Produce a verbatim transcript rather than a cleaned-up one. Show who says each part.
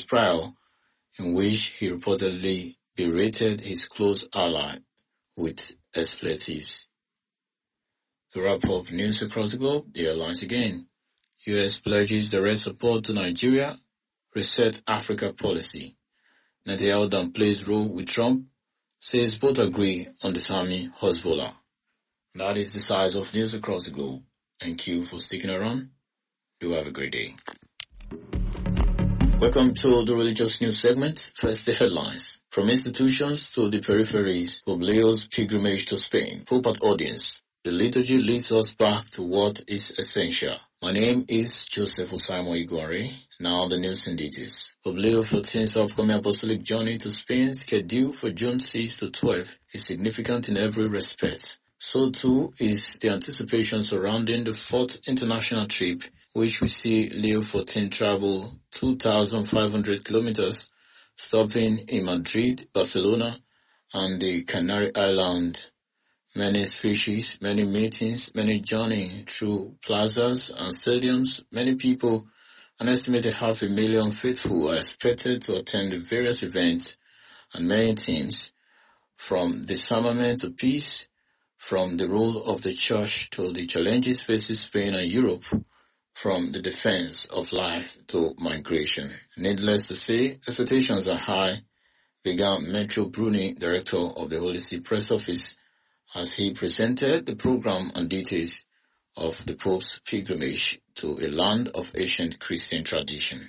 Speaker 1: his trial, in which he reportedly berated his close ally with expletives. To wrap up news across the globe, the headlines again. U S pledges direct support to Nigeria, reset Africa policy. Netanyahu downplays role with Trump, says both agree on disarming Hezbollah. That is the size of news across the globe. Thank you for sticking around. Do have a great day. Welcome to the religious news segment. First, the headlines. From institutions to the peripheries, Pope Leo's pilgrimage to Spain. Pope at audience. The liturgy leads us back to what is essential. My name is Joseph Osaimo Iguare. Now the news in details. Pope Leo the fourteenth's upcoming apostolic journey to Spain, scheduled for June sixth to twelfth, is significant in every respect. So too is the anticipation surrounding the fourth international trip, which we see Leo the fourteenth travel two thousand five hundred kilometers, stopping in Madrid, Barcelona, and the Canary Islands. Many speeches, many meetings, many journeying through plazas and stadiums. Many people, an estimated half a million faithful, are expected to attend the various events and many themes, from disarmament to peace, from the role of the church to the challenges facing Spain and Europe, from the defense of life to migration. Needless to say, expectations are high, began Metro Bruni, director of the Holy See Press Office, as he presented the program and details of the Pope's pilgrimage to a land of ancient Christian tradition.